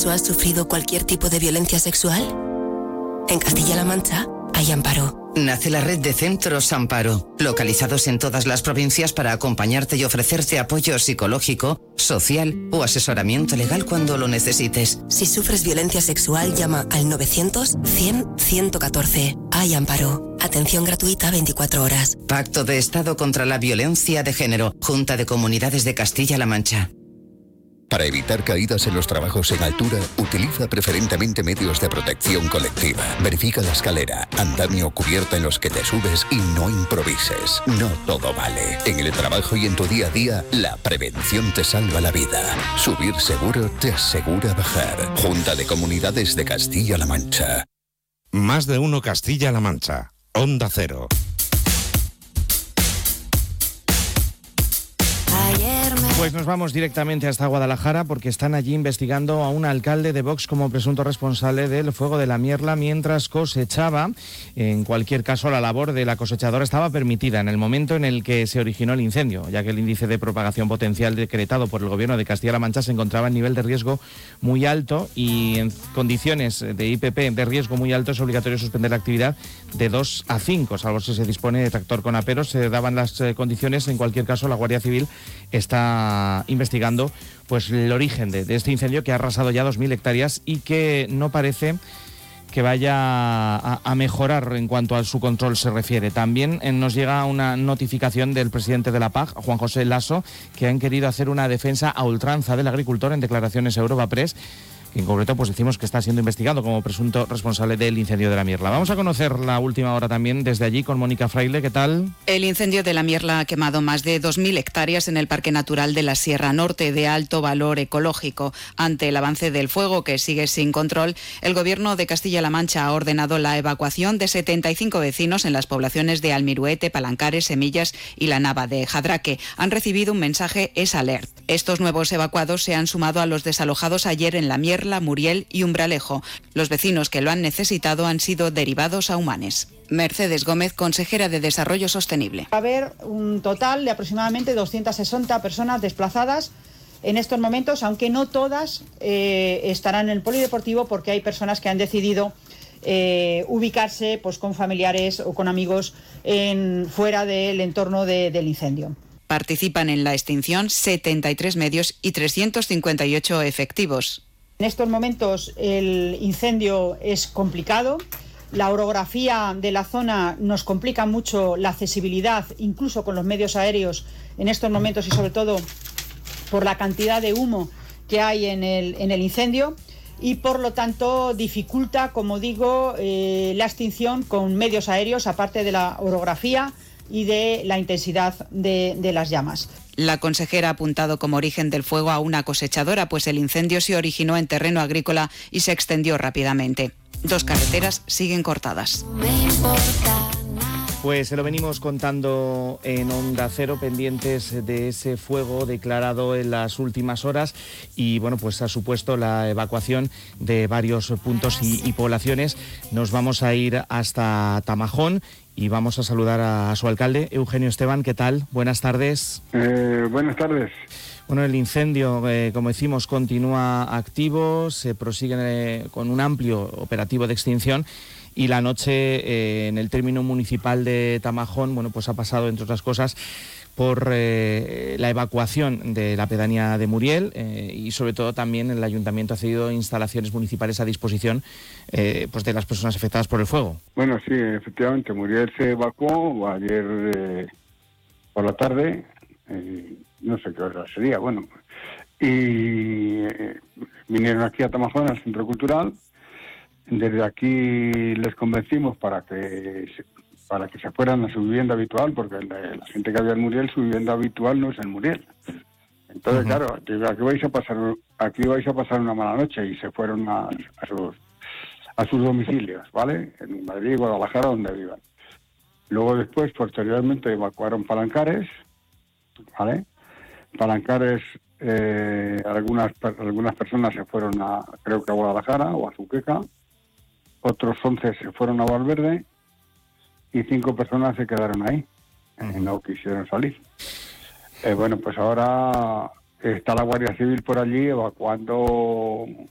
¿Tú has sufrido cualquier tipo de violencia sexual? En Castilla-La Mancha hay Amparo. Nace la red de centros Amparo, localizados en todas las provincias para acompañarte y ofrecerte apoyo psicológico, social o asesoramiento legal cuando lo necesites. Si sufres violencia sexual, llama al 900-100-114. Hay Amparo. Atención gratuita 24 horas. Pacto de Estado contra la Violencia de Género. Junta de Comunidades de Castilla-La Mancha. Para evitar caídas en los trabajos en altura, utiliza preferentemente medios de protección colectiva. Verifica la escalera, andamio o cubierta en los que te subes y no improvises. No todo vale. En el trabajo y en tu día a día, la prevención te salva la vida. Subir seguro te asegura bajar. Junta de Comunidades de Castilla-La Mancha. Más de uno Castilla-La Mancha. Onda Cero. Pues nos vamos directamente hasta Guadalajara porque están allí investigando a un alcalde de Vox como presunto responsable del fuego de la Mierla mientras cosechaba. En cualquier caso, la labor de la cosechadora estaba permitida en el momento en el que se originó el incendio, ya que el índice de propagación potencial decretado por el Gobierno de Castilla-La Mancha se encontraba en nivel de riesgo muy alto y en condiciones de IPP de riesgo muy alto es obligatorio suspender la actividad de 2 a 5, salvo si se dispone de tractor con aperos. Se daban las condiciones. En cualquier caso, la Guardia Civil está investigando pues el origen de este incendio que ha arrasado ya 2.000 hectáreas y que no parece que vaya a mejorar en cuanto a su control se refiere. También nos llega una notificación del presidente de la PAG, Juan José Lasso, que han querido hacer una defensa a ultranza del agricultor en declaraciones a Europa Press, que en concreto pues decimos que está siendo investigado como presunto responsable del incendio de la Mierla. Vamos a conocer la última hora también desde allí con Mónica Fraile. ¿Qué tal? El incendio de la Mierla ha quemado más de 2.000 hectáreas en el Parque Natural de la Sierra Norte de alto valor ecológico. Ante el avance del fuego que sigue sin control, el Gobierno de Castilla-La Mancha ha ordenado la evacuación de 75 vecinos en las poblaciones de Almiruete, Palancares, Semillas y la Nava de Jadraque. Han recibido un mensaje S-Alert. Estos nuevos evacuados se han sumado a los desalojados ayer en la Mierla, Muriel y Umbralejo. Los vecinos que lo han necesitado han sido derivados a Humanes. Mercedes Gómez, consejera de Desarrollo Sostenible. Va a haber un total de aproximadamente 260 personas desplazadas en estos momentos, aunque no todas estarán en el polideportivo porque hay personas que han decidido ubicarse pues, con familiares o con amigos fuera del entorno del incendio. Participan en la extinción 73 medios y 358 efectivos. En estos momentos el incendio es complicado, la orografía de la zona nos complica mucho la accesibilidad, incluso con los medios aéreos en estos momentos y sobre todo por la cantidad de humo que hay en el incendio y por lo tanto dificulta, como digo, la extinción con medios aéreos, aparte de la orografía y de la intensidad de las llamas. La consejera ha apuntado como origen del fuego a una cosechadora, pues el incendio se originó en terreno agrícola y se extendió rápidamente. 2 carreteras siguen cortadas. Pues se lo venimos contando en Onda Cero, pendientes de ese fuego declarado en las últimas horas y bueno, pues ha supuesto la evacuación de varios puntos y poblaciones. Nos vamos a ir hasta Tamajón y vamos a saludar a su alcalde, Eugenio Esteban. ¿Qué tal? Buenas tardes. Buenas tardes. Bueno, el incendio, como decimos, continúa activo, se prosigue con un amplio operativo de extinción y la noche en el término municipal de Tamajón, bueno, pues ha pasado, entre otras cosas, por la evacuación de la pedanía de Muriel y sobre todo también el ayuntamiento ha cedido instalaciones municipales a disposición pues de las personas afectadas por el fuego. Bueno, sí, efectivamente, Muriel se evacuó ayer por la tarde, no sé qué hora sería, bueno, y vinieron aquí a Tamajón, al Centro Cultural. Desde aquí les convencimos para que se fueran a su vivienda habitual, porque la gente que había en Muriel, su vivienda habitual no es en Muriel. Entonces, claro, aquí vais a pasar una mala noche, y se fueron a sus domicilios, ¿vale? En Madrid, Guadalajara, donde vivan. Luego después, posteriormente, evacuaron Palancares, ¿vale? Palancares, algunas personas se fueron creo que a Guadalajara o a Zuqueca, otros 11 se fueron a Valverde y 5 personas se quedaron ahí, no quisieron salir. Bueno, pues ahora está la Guardia Civil por allí evacuando